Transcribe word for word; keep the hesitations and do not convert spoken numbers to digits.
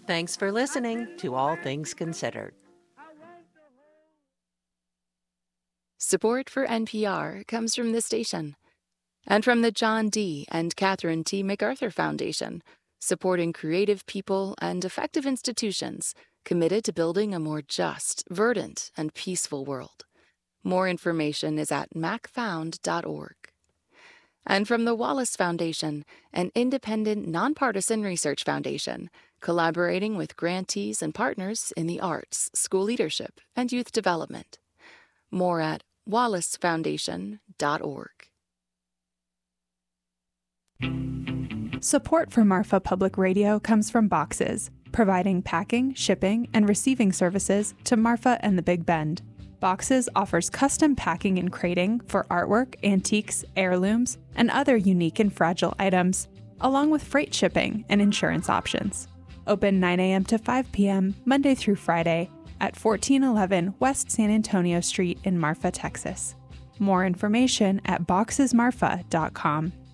Thanks for listening to All Things Considered. Support for N P R comes from this station and from the John D. and Catherine T. MacArthur Foundation, supporting creative people and effective institutions committed to building a more just, verdant, and peaceful world. More information is at mac found dot org. And from the Wallace Foundation, an independent, nonpartisan research foundation, collaborating with grantees and partners in the arts, school leadership, and youth development. More at wallace foundation dot org. Support for Marfa Public Radio comes from Boxes, providing packing, shipping, and receiving services to Marfa and the Big Bend. Boxes offers custom packing and crating for artwork, antiques, heirlooms, and other unique and fragile items, along with freight shipping and insurance options. Open nine a.m. to five p.m. Monday through Friday at fourteen eleven West San Antonio Street in Marfa, Texas. More information at boxes marfa dot com.